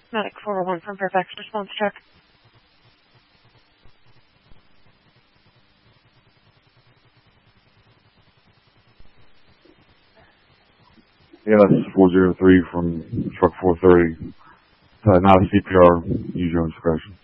Medic 401 from Fairfax response check. EMS 403 from truck 430. Not a CPR. Use your own discretion.